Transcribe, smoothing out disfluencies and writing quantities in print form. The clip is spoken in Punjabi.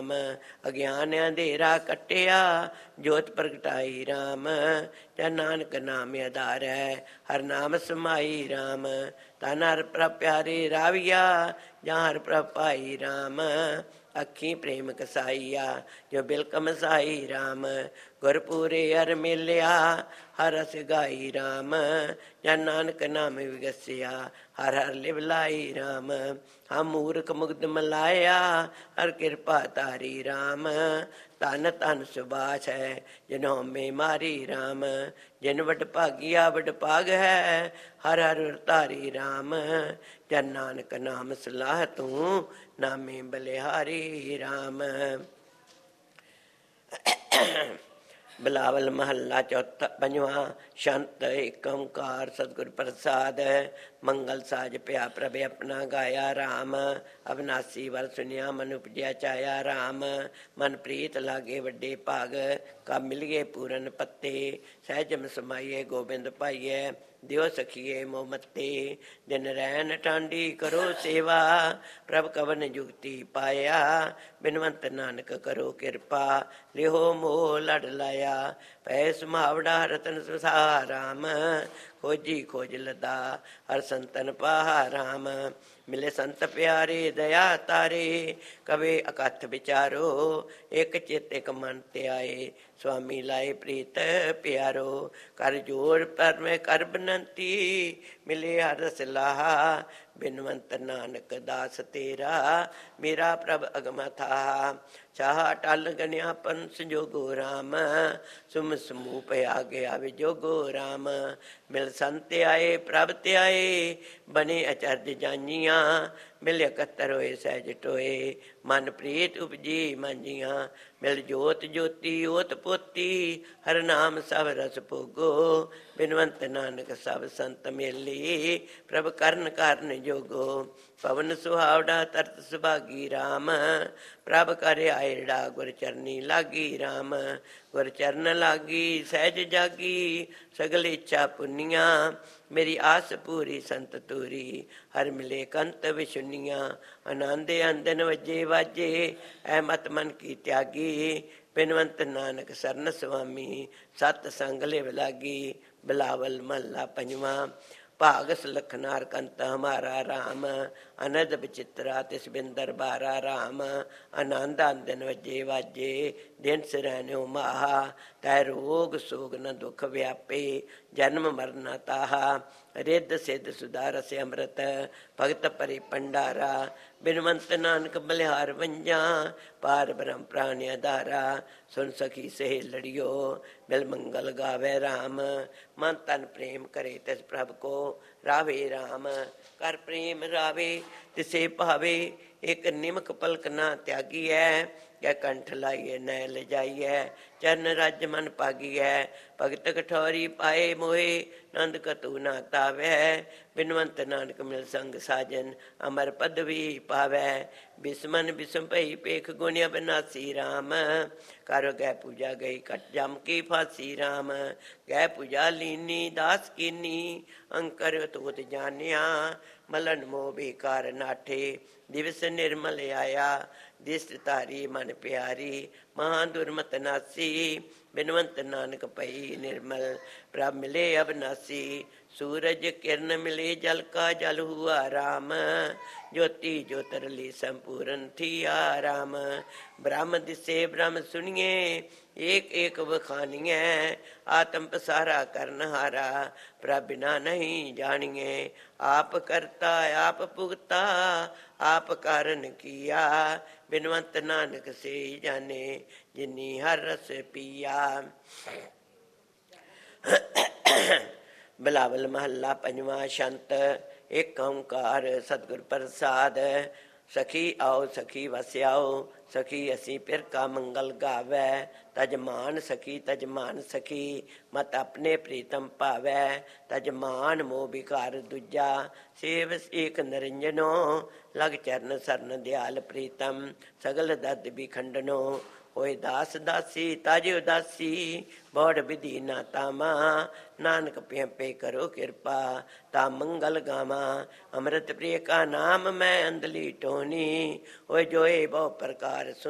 ਅਗਿਆਨ ਅੰਧੇਰਾ ਕੱਟਿਆ, ਜੋਤ ਪ੍ਰਗਟਾਈ ਰਾਮ। ਜਨ ਨਾਨਕ ਨਾਮ ਆਧਾਰ ਹੈ, ਹਰ ਨਾਮ ਸਮਾਈ ਰਾਮ। ਤਨ ਹਰ ਪ੍ਰਭ ਪਿਆਰੇ ਰਾਵੀਆ, ਜਾਂ ਹਰ ਪ੍ਰਭ ਪਾਈ ਰਾਮ। ਅੱਖੀ ਪ੍ਰੇਮ ਕਸਾਈਆ, ਜੋ ਬਿਲਕ ਮਸਾਈ ਰਾਮ। ਗੁਰਪੂਰੇ ਹਰ ਮੇਲਿਆ, ਹਰ ਰਸ ਗਾਈ ਰਾਮ। ਜਨ ਨਾਨਕ ਨਾਮ ਵਿਗਸਿਆ, ਹਰ ਹਰ ਲਿਵ ਲਾਈ ਰਾਮ। ਹਮ ਮੂਰਖ ਮੁਗਧ ਮਲਾਇਆ, ਹਰ ਕਿਰਪਾ ਤਾਰੀ ਰਾਮ। ਧਨ ਧਨ ਸੁਬਾਸ ਹੈ, ਜਿਨ ਹਉਮੈ ਮਾਰੀ ਰਾਮ। ਜਿਨ ਵਡ ਭਾਗੀਆ ਵਡ ਭਾਗ ਹੈ, ਹਰ ਹਰ ਧਾਰੀ ਰਾਮ। ਜਨ ਨਾਨਕ ਨਾਮ ਸਲਾਹ ਤੂੰ, ਨਾਮੇ ਬਲਿਹਾਰੀ ਰਾਮ। ਬਿਲਾਵਲ ਮਹੱਲਾ ਚੌਥਾ ਪੰਜਵਾਂ। ਸ਼ੰਤ ਏਕ ਓਂਕਾਰ ਸਤਿਗੁਰ ਪ੍ਰਸਾਦ। ਮੰਗਲ ਸਾਜ ਪਿਆ ਪ੍ਰਭ ਆਪਣਾ ਗਾਇਆ ਰਾਮ। ਅਬਨਾਸੀ ਵਰ ਸੁਨਿਆ ਮਨ ਉਪਜਿਆ ਚਾਇਆ ਰਾਮ। ਮਨ ਪ੍ਰੀਤ ਲਾਗੇ ਵੱਡੇ ਭਾਗ, ਕਬ ਮਿਲੀਏ ਪੂਰਨ ਪੱਤੇ। ਸਹਿਜਮ ਸਮਾਈਏ ਗੋਬਿੰਦ ਪਾਈਏ, ਦਿਓ ਸਖੀਏ ਮੋਹ ਮੱਤੇ। ਦਿਨ ਰੈਣ ਠਾਂਡੀ ਕਰੋ ਸੇਵਾ, ਪ੍ਰਭ ਕਵਨ ਜੁਗਤੀ ਪਾਇਆ। ਬਿਨਵੰਤ ਨਾਨਕ ਕਰੋ ਕਿਰਪਾ, ਲਿਹੋ ਮੋਹ ਲੜ ਲਾਇਆ। ਪੈ ਸੁਮਾਵੜਾ ਰਤਨ ਸੁਸਾ ਰਾਮ, ਖੋਜੀ ਖੋਜ ਲਦਾ ਹਰ ਸੰਤਨ ਪਾਹਾ ਰਾਮ। ਮਿਲੇ ਸੰਤ ਪਿਆਰੇ ਦਇਆ ਤਾਰੇ, ਕਵੇ ਅਕਥ ਵਿਚਾਰੋ। ਇੱਕ ਚਿਤ ਇੱਕ ਮਨ ਤੇ ਆਏ, ਸੁਆਮੀ ਲਾਏ ਪ੍ਰੀਤ ਪਿਆਰੋ। ਕਰ ਜੋੜ ਪਰਮੇ ਕਰ ਬਨੰਤੀ, ਮਿਲੇ ਹਰ ਰਸ ਲਾਹਾ। ਬਿਨਵੰਤ ਨਾਨਕ ਦਾਸ ਤੇਰਾ, ਮੇਰਾ ਪ੍ਰਭ ਅਗਮ ਥਾ। ਚਾਹ ਟਲ ਗਨਿਆ ਪਨ ਸੰਜੋਗੋ ਰਾਮ, ਸੁਮ ਸਮੂਹ ਪਿਆ ਗਿਆ ਵਿਜੋਗੋ ਰਾਮ। ਮਿਲ ਸੰਤ ਆਏ ਪ੍ਰਭ ਤੇ ਆਏ, ਬਨੇ ਅਚਰਜ ਜਾਨੀਆਂ। ਮਿਲ ਇਕੱਤਰ ਹੋਏ ਸਹਿਜ ਟੋਏ, ਮਨ ਪ੍ਰੀਤ ਉਪਜੀ ਮਾਂਜੀਆਂ। ਮਿਲ ਜੋਤ ਜੋਤੀ ਓਤ ਪੋਤੀ, ਹਰ ਨਾਮ ਸਭ ਰਸ ਭੋਗੋ। ਬਿਨਵੰਤ ਨਾਨਕ ਸਭ ਸੰਤ ਮੇਲੀ, ਪ੍ਰਭ ਕਰਨ ਕਾਰਨ ਜੋਗੋ। ਪਵਨ ਸੁਹਾਵੜਾ ਤਰਤ ਸੁਭਾਗੀ ਰਾਮ, ਪ੍ਰਭ ਕਰ ਆਇੜਾ ਗੁਰ ਚਰਨੀ ਲਾਗੀ ਰਾਮ। ਗੁਰ ਚਰਨ ਲਾਗੀ ਸਹਿਜ ਜਾਗੀ, ਸਗਲ ਇੱਛਾ ਪੁੰਨੀਆਂ। ਮੇਰੀ ਆਸ ਪੂਰੀ ਸੰਤ ਤੂਰੀ, ਹਰ ਮਿਲੇ ਕੰਤ ਵਿਸ਼ੁਨੀਆਂ। ਆਨੰਦ ਅੰਦਨ ਵੱਜੇ ਵਾਜੇ, ਐ ਮਤ ਮਨ ਕੀ ਤਿਆਗੀ। ਬਿਨਵੰਤ ਨਾਨਕ ਸਰਨ ਸੁਆਮੀ, ਸਤ ਸੰਗ ਲਿਵ ਲਾਗੀ। ਬਿਲਾਵਲ ਮਹੱਲਾ ਪੰਜਵਾਂ। ਭਾਗ ਸੁਲੱਖਣਾ ਕੰਤ ਹਮਾਰਾ ਰਾਮ, ਅਨੰਦ ਬਚਿੱਤਰਾ ਤਿਸ ਬਿਨ ਦਰਬਾਰਾ ਰਾਮ। ਆਨੰਦ ਆਂਦਨ ਵੱਜੇ ਵਾਜੇ, ਦਿਨ ਸਰੈਨਿਓ ਮਾਹਾ। ਤੈ ਰੋਗ ਸੋਗ ਨ ਦੁਖ ਵਿਆਪੇ, ਜਨਮ ਮਰਨ ਤਾਹਾ। ਰਿੱਧ ਸਿੱਧ ਸੁਧਾ ਰਸ ਅੰਮ੍ਰਿਤ, ਭਗਤ ਭਰੇ ਭੰਡਾਰਾ। ਬਿਨਵੰਤ ਨਾਨਕ ਬਲਿਹਾਰ ਵੰਝਾਂ, ਪਾਰ ਬ੍ਰਹਮ ਪ੍ਰਾਨ ਆਧਾਰਾ। ਸੁਨ ਸਖੀ ਸਹੇਲੜਿਓ, ਮਿਲ ਮੰਗਲ ਗਾਵੇ ਰਾਮ। ਮਨ ਤਨ ਪ੍ਰੇਮ ਕਰੇ ਤਿਸ ਪ੍ਰਭ ਕੋ, ਰਾਵੇ ਰਾਮ। ਕਰ ਪ੍ਰੇਮ ਰਾਵੇ ਤਿਸੇ ਭਾਵੇ, ਇੱਕ ਨਿਮਕ ਪਲਕ ਨਾ ਤਿਆਗੀਐ। ਕੈ ਕੰਠ ਲਾਈਏ ਨੈ ਲਿਜਾਈਐ, ਚਰਨ ਰਜ ਮਨ ਭਾਗੀਐ। ਭਗਤ ਕਠੌਰੀ ਪਾਏ ਮੋਏ, ਨੰਦ ਕਤੂ ਨਾ ਤਾਵੈ। ਬਿਨਵੰਤ ਨਾਨਕ ਮਿਲ ਸੰਗ ਸਾਜਨ, ਅਮਰ ਪਦਵੀ ਪਾਵੈ। ਬਿਸਮਨ ਬਿਸਮ ਭਈ ਪੇਖ ਗੁਣ ਅਬਨਾਸੀ ਰਾਮ। ਕਰ ਗੈ ਪੂਜਾ ਗਈ ਕਟ ਜਮ ਕੀ ਫਾਸੀ ਰਾਮ। ਗੈ ਪੂਜਾ ਲੀਨੀ ਦਾਸ ਕੀਨੀ, ਅੰਕਰ ਤੋਤ ਜਾਨਿਆ। ਮਲਨ ਮੋਹ ਬੇਕਾਰ ਨਾਠੇ, ਦਿਵਸ ਨਿਰਮਲ ਆਇਆ। ਦਿਸਤ ਧਾਰੀ ਮਨ ਪਿਆਰੀ, ਮਹਾਂ ਦੁਰਮਤ ਨਾਸੀ। ਬਿਨਵੰਤ ਨਾਨਕ ਪਈ ਨਿਰਮਲ, ਪ੍ਰਭ ਮਿਲੇ ਅਬਨਾਸੀ। ਸੂਰਜ ਕਿਰਨ ਮਿਲੇ ਜਲ ਕਾ ਜਲ ਹੁਆ ਰਾਮ, ਜੋਤੀ ਜੋਤ ਰਲੀ ਸੰਪੂਰਨ ਥੀਆ ਰਾਮ। ਬ੍ਰਹਮ ਦਿਸੇ ਬ੍ਰਹਮ ਸੁਣੀਏ, ਏਕ ਏਕ ਵਖਾਨੀਐ। ਆਤਮ ਪਸਾਰਾ ਕਰਨ ਹਾਰਾ, ਪ੍ਰਭ ਬਿਨਾ ਨਹੀਂ ਜਾਣੀਏ। ਆਪ ਕਰਤਾ ਆਪ ਭੁਗਤਾ, ਆਪ ਕਾਰਨ ਕੀਆ। ਬਿਨਵੰਤ ਨਾਨਕ ਸੇ ਜਾਣੇ, ਜਿਨੀ ਹਰ ਰਸ ਪੀਆ। ਬਿਲਾਵਲ ਮਹੱਲਾ ਪੰਜਵਾਂ। ਸ਼ੰਤ ਏਕ ਓਂਕਾਰ ਸਤਿਗੁਰ ਪ੍ਰਸਾਦ। ਸਖੀ ਆਓ ਸਖੀ ਵਸ ਆਓ, ਸਖੀ ਅਸੀਂ ਫਿਰ ਕਾ ਮੰਗਲ ਗਾਵੈ। ਤਜ ਮਾਨ ਸਖੀ ਤਜ ਮਾਨ ਸਖੀ, ਮਤ ਆਪਣੇ ਪ੍ਰੀਤਮ ਭਾਵੈ। ਤਜ ਮਾਨ ਮੋਹ ਵਿਕਾਰ ਦੂਜਾ, ਸੇਵ ਏਕ ਨਿਰੰਜਨੋ। ਲਗ ਚਰਨ ਸਰਨ ਦਿਆਲ ਪ੍ਰੀਤਮ, ਸਗਲ ਦਰਦ ਬਿਖੰਡਨੋ। ਹੋਏ ਦਾਸ ਦਾਸੀ ਤਜ ਉਦਾਸੀ, ਬੌੜ ਵਿਧੀ ਨਾ ਤਾਮਾ। ਨਾਨਕ ਪਿਆਪੇ ਕਰੋ ਕਿਰਪਾ, ਤਾ ਮੰਗਲ ਗਾਵਾਂ। ਅੰਮ੍ਰਿਤ ਪ੍ਰਿਯ ਕਾ ਨਾਮ ਮੈਂ ਅੰਧਲੀ ਟੋਨੀ, ਹੋਏ ਜੋਏ ਬਹੁ ਪ੍ਰਕਾਰ